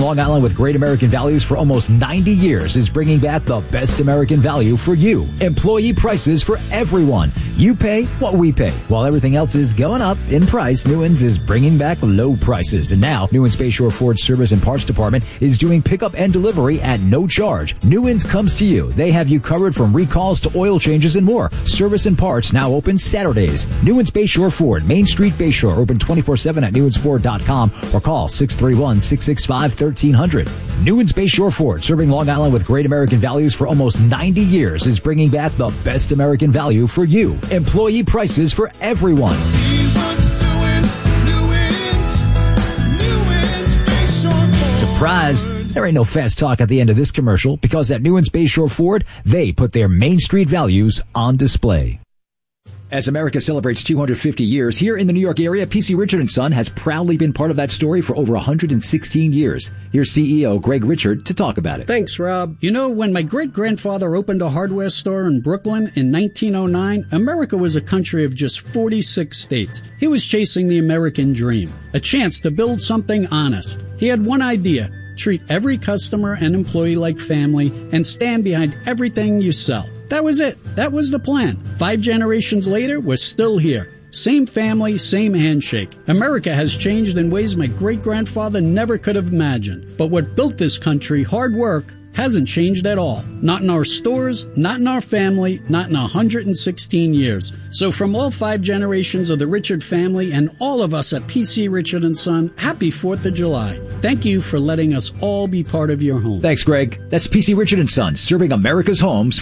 Long Island with great American values for almost 90 years, is bringing back the best American value for you. Employee prices for everyone. You pay what we pay. While everything else is going up in price, Newens is bringing back low prices. And now, Newens Bayshore Ford Service and Parts Department is doing pickup and delivery at no charge. Newens comes to you. They have you covered from recalls to oil changes and more. Service and parts now open Saturdays. Newens Bayshore Ford, Main Street Bayshore, open 24/7 at newensford.com or call 631-665-1300. Newens Bayshore Ford, serving Long Island with great American values for almost 90 years, is bringing back the best American value for you. Employee prices for everyone. See what's doing, Newens Bayshore Ford. Surprise! There ain't no fast talk at the end of this commercial, because at Newens Bayshore Ford, they put their Main Street values on display. As America celebrates 250 years, here in the New York area, P.C. Richard & Son has proudly been part of that story for over 116 years. Here's CEO Greg Richard to talk about it. Thanks, Rob. You know, when my great-grandfather opened a hardware store in Brooklyn in 1909, America was a country of just 46 states. He was chasing the American dream, a chance to build something honest. He had one idea: treat every customer and employee like family and stand behind everything you sell. That was it. That was the plan. 5 generations later, we're still here. Same family, same handshake. America has changed in ways my great-grandfather never could have imagined. But what built this country, hard work, hasn't changed at all. Not in our stores, not in our family, not in 116 years. So from all 5 generations of the Richard family and all of us at PC Richard & Son, happy 4th of July. Thank you for letting us all be part of your home. Thanks, Greg. That's PC Richard & Son, serving America's homes